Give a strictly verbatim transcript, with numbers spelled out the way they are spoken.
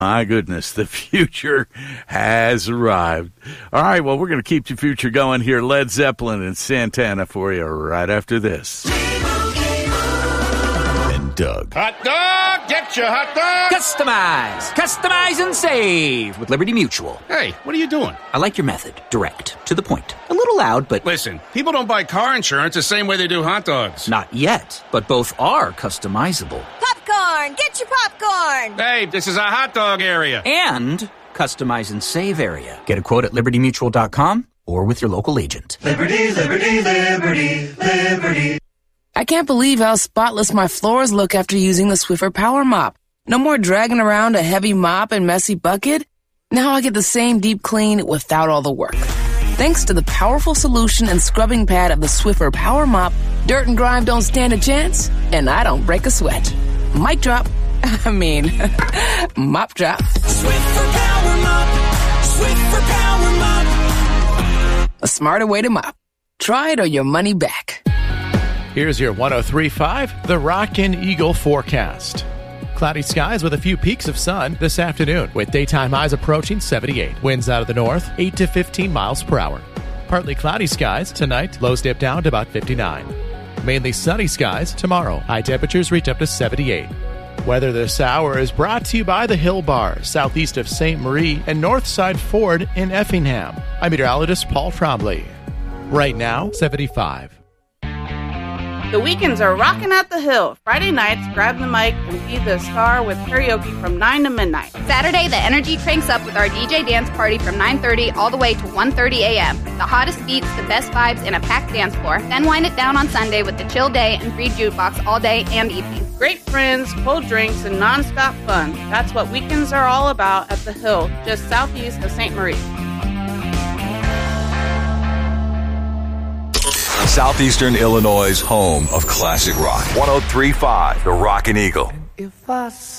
My goodness, the future has arrived. All right, well, we're going to keep the future going here. Led Zeppelin and Santana for you right after this. And Doug. Hot dog! Get your hot dog! Customize! Customize and save with Liberty Mutual. Hey, what are you doing? I like your method. Direct. To the point. A little loud, but... Listen, people don't buy car insurance the same way they do hot dogs. Not yet, but both are customizable. Popcorn! Get your popcorn! Hey, this is a hot dog area. And customize and save area. Get a quote at liberty mutual dot com or with your local agent. Liberty, liberty, liberty, liberty. I can't believe how spotless my floors look after using the Swiffer Power Mop. No more dragging around a heavy mop and messy bucket. Now I get the same deep clean without all the work. Thanks to the powerful solution and scrubbing pad of the Swiffer Power Mop, dirt and grime don't stand a chance, and I don't break a sweat. Mic drop. I mean, mop drop. Swiffer Power Mop. Swiffer Power Mop. A smarter way to mop. Try it or your money back. Here's your one oh three point five, The Rockin' Eagle forecast. Cloudy skies with a few peaks of sun this afternoon, with daytime highs approaching seventy-eight. Winds out of the north, eight to fifteen miles per hour. Partly cloudy skies tonight, lows dip down to about fifty-nine. Mainly sunny skies tomorrow, high temperatures reach up to seventy-eight. Weather this hour is brought to you by the Hill Bar, southeast of Saint Marie and Northside Ford in Effingham. I'm meteorologist Paul Trombley. Right now, seventy-five. The weekends are rocking at the Hill. Friday nights, grab the mic and be the star with karaoke from nine to midnight. Saturday, the energy cranks up with our D J dance party from nine thirty all the way to one thirty a.m. The hottest beats, the best vibes, and a packed dance floor. Then wind it down on Sunday with the chill day and free jukebox all day and evening. Great friends, cold drinks, and non-stop fun. That's what weekends are all about at the Hill, just southeast of Saint Marie. Southeastern Illinois' home of classic rock. one oh three point five, The Rockin' Eagle. If I